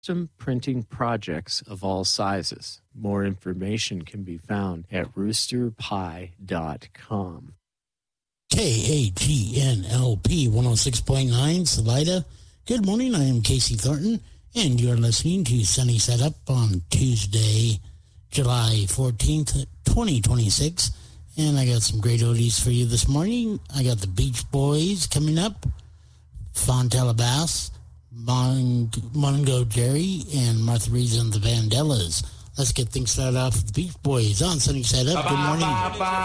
custom printing projects of all sizes. More information can be found at roosterpie.com. KAGNLP 106.9 Salida. Good morning, I am Casey Thornton, and you're listening to Sunny Side Up on Tuesday, July 14th, 2026. And I got some great oldies for you this morning. I got the Beach Boys coming up, Fontella Bass, Mungo Jerry, and Martha Reeves and the Vandellas. Let's get things started off with the Beach Boys on Sunny Side Up. Good morning.